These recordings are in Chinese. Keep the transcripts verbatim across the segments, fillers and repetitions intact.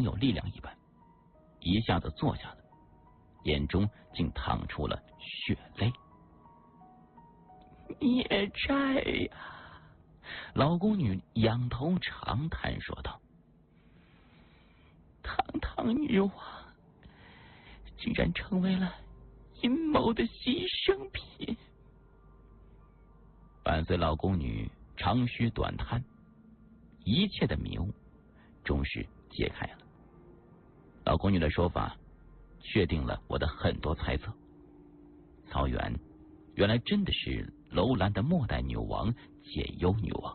有力量一般，一下子坐下了，眼中竟淌出了血泪。孽债呀！老宫女仰头长叹说道：“堂堂女王，竟然成为了阴谋的牺牲品。”伴随老宫女长吁短叹，一切的迷雾终是解开了。老宫女的说法确定了我的很多猜测。曹元原来真的是楼兰的末代女王解忧女王。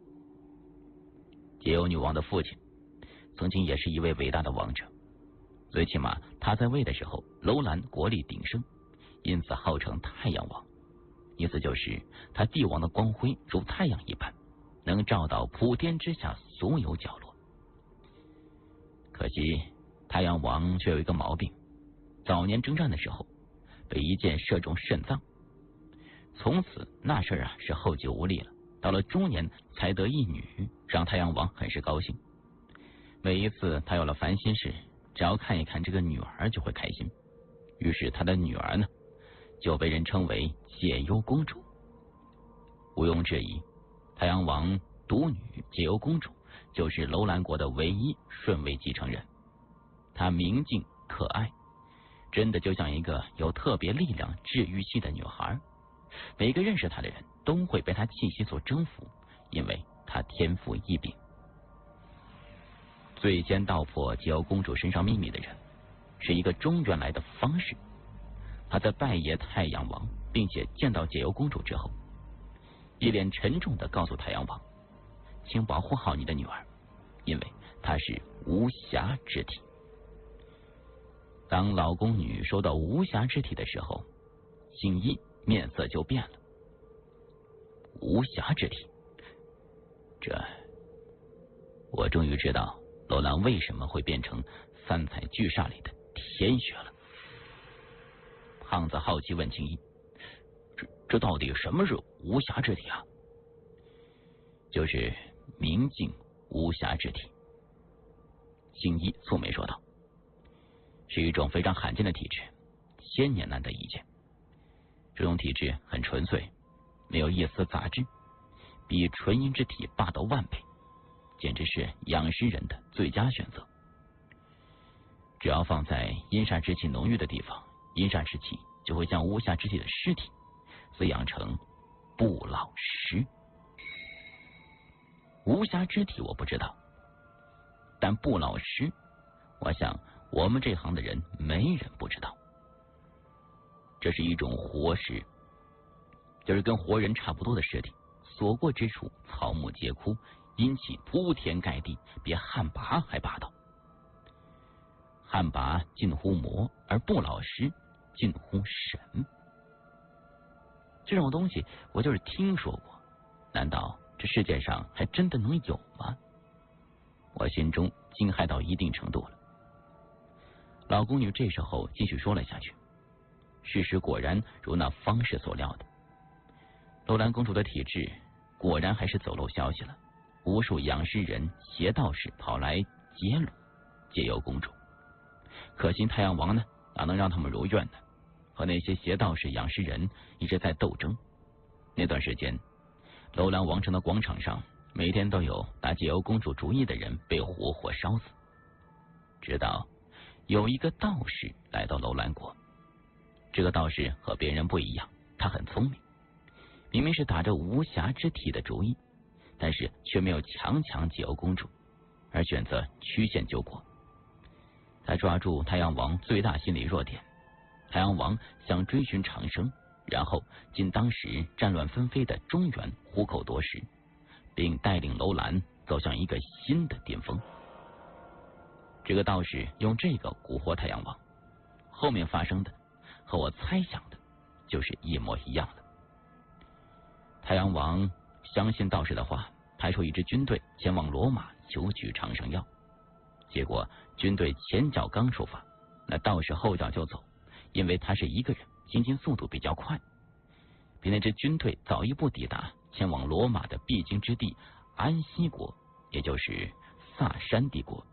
解忧女王的父亲曾经也是一位伟大的王者，最起码他在位的时候，楼兰国力鼎盛，因此号称太阳王，意思就是他帝王的光辉如太阳一般，能照到普天之下所有角落。可惜太阳王却有一个毛病，早年征战的时候被一箭射中肾脏，从此那事儿啊是后继无力了。到了中年才得一女，让太阳王很是高兴。每一次他有了烦心事，只要看一看这个女儿就会开心。于是他的女儿呢，就被人称为解忧公主。毋庸置疑，太阳王独女解忧公主就是楼兰国的唯一顺位继承人。她明净可爱，真的就像一个有特别力量治愈系的女孩。每个认识她的人都会被她气息所征服，因为她天赋异禀。最先道破解忧公主身上秘密的人是一个中原来的方士。他在拜谒太阳王并且见到解忧公主之后，一脸沉重地告诉太阳王，请保护好你的女儿，因为她是无瑕之体。当老宫女说到无瑕之体的时候，景一面色就变了。无瑕之体，这我终于知道楼兰为什么会变成三彩巨煞里的天血了。胖子好奇问青衣：“这这到底什么是无瑕之体啊？”就是明净无瑕之体。青衣蹙眉说道：“是一种非常罕见的体质，千年难得一见。这种体质很纯粹，没有一丝杂质，比纯阴之体霸道万倍，简直是养尸人的最佳选择。只要放在阴煞之气浓郁的地方，阴煞之气就会将无瑕之体的尸体滋养成不老尸。无瑕之体我不知道，但不老尸，我想我们这行的人没人不知道。这是一种活尸，就是跟活人差不多的尸体，所过之处草木皆枯，阴气铺天盖地，比旱魃还霸道。旱魃近乎魔，而不老尸近乎神。这种东西我就是听说过，难道这世界上还真的能有吗？我心中惊骇到一定程度了。老宫女这时候继续说了下去，事实果然如那方士所料的，楼兰公主的体质果然还是走漏消息了。无数养尸人、邪道士跑来劫掳解忧公主，可惜太阳王呢，哪能让他们如愿呢？和那些邪道士、养尸人一直在斗争。那段时间，楼兰王城的广场上，每天都有打解忧公主主意的人被活活烧死。直到有一个道士来到楼兰国，这个道士和别人不一样，他很聪明，明明是打着无瑕之体的主意，但是却没有强抢解忧公主，而选择曲线救国。他抓住太阳王最大心理弱点，太阳王想追寻长生，然后进当时战乱纷飞的中原，虎口夺食，并带领楼兰走向一个新的巅峰。这个道士用这个蛊惑太阳王，后面发生的和我猜想的就是一模一样的。太阳王相信道士的话，派出一支军队前往罗马求取长生药。结果军队前脚刚出发，那道士后脚就走，因为他是一个人，行进速度比较快，比那支军队早一步抵达前往罗马的必经之地安息国，也就是萨珊帝国。